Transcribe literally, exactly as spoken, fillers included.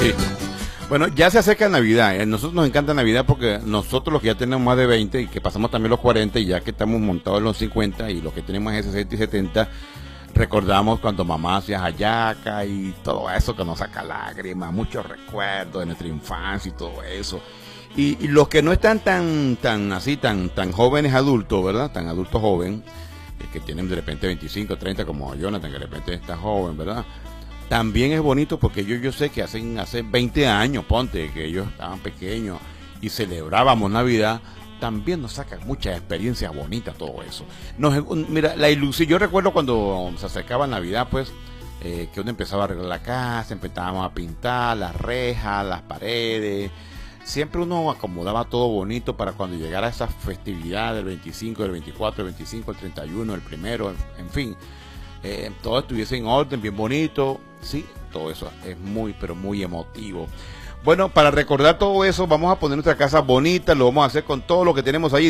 Sí. Bueno, ya se acerca Navidad. A nosotros nos encanta Navidad porque nosotros los que ya tenemos más de veinte y que pasamos también los cuarenta y ya que estamos montados en los cincuenta y los que tenemos ese sesenta y setenta, recordamos cuando mamá hacía hallaca y todo eso que nos saca lágrimas, muchos recuerdos de nuestra infancia y todo eso. Y, y los que no están tan tan así, tan tan jóvenes adultos, ¿verdad? Tan adultos joven, eh, que tienen de repente veinticinco, treinta como Jonathan, que de repente está joven, ¿verdad? También es bonito porque yo, yo sé que hacen, hace veinte años, ponte, que ellos estaban pequeños y celebrábamos Navidad, también nos sacan muchas experiencias bonitas todo eso. Nos, mira, la ilusión, yo recuerdo cuando se acercaba Navidad, pues, eh, que uno empezaba a arreglar la casa, empezábamos a pintar las rejas, las paredes, siempre uno acomodaba todo bonito para cuando llegara esa festividad del veinticinco, del veinticuatro, del veinticinco, el treinta y uno, el primero, en, en fin. Eh, todo estuviese en orden, bien bonito, sí, todo eso es muy, pero muy emotivo. Bueno, para recordar todo eso, vamos a poner nuestra casa bonita, lo vamos a hacer con todo lo que tenemos ahí.